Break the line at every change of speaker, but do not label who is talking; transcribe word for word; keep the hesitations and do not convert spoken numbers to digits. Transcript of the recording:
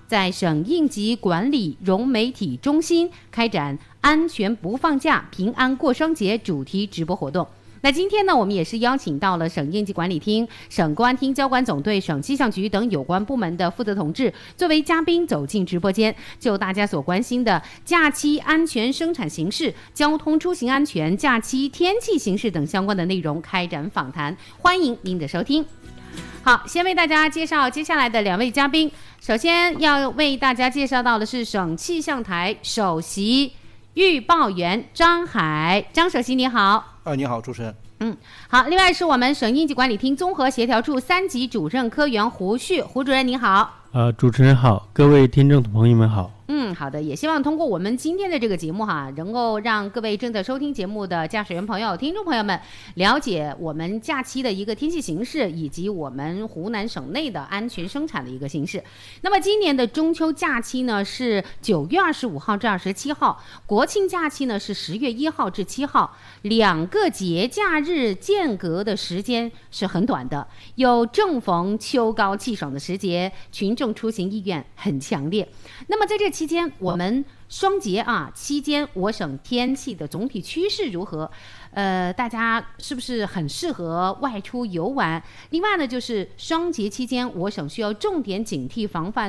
在省应急管理融媒体中心开展安全不放假平安过双节主题直播活动。那今天呢，我们也是邀请到了省应急管理厅、省公安厅交管总队、省气象局等有关部门的负责同志作为嘉宾走进直播间，就大家所关心的假期安全生产形势、交通出行安全、假期天气形势等相关的内容开展访谈，欢迎您的收听。好，先为大家介绍接下来的两位嘉宾。首先要为大家介绍到的是省气象台首席预报员张海，张首席你好。
啊，你好，主持人。
嗯，好。另外是我们省应急管理厅综合协调处三级主任科员胡旭，胡主任你好。
呃，主持人好，各位听众朋友们好。
嗯，好的，也希望通过我们今天的这个节目哈，能够让各位正在收听节目的驾驶员朋友、听众朋友们了解我们假期的一个天气形势，以及我们湖南省内的安全生产的一个形势。那么今年的中秋假期呢是九月二十五号至二十七号，国庆假期呢是十月一号至七号，两个节假日间隔的时间是很短的，有正逢秋高气爽的时节，群众出行意愿很强烈。那么在这期间，我们双节啊期间，我省天气的总体趋势如何？呃，大家是不是很适合外出游玩？另外呢，就是双节期间，我省需要重点警惕防范